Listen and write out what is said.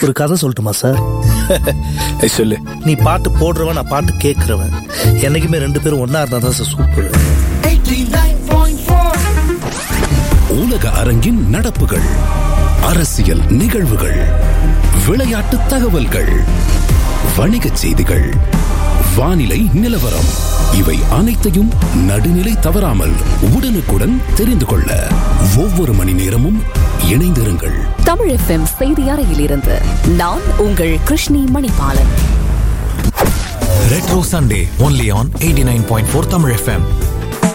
ஒரு கதை சொல்லட்டுமா சார்? சொல்லு. நீ பாட்டு போடுறவன், நான் பாட்டு கேட்கறவன், என்னைக்குமே ரெண்டு பேரும் ஒன்னா இருந்தா தான் சார் சூப்பர். உலக அரங்கின் நடப்புகள், அரசியல் நிகழ்வுகள், விளையாட்டு தகவல்கள், வணிகச் செய்திகள், வானிலை நிலவரம், இவை அனைத்தையும் நடுநிலை தவறாமல் உடனுக்குடன் தெரிந்து கொள்ள ஒவ்வொரு மணி நேரமும் இணைந்திருங்கள். தமிழ் FM செய்தி அறையிலிருந்து நான் உங்கள் Krishni Manibalan. Retro Sunday only on 89.4 Tamil FM.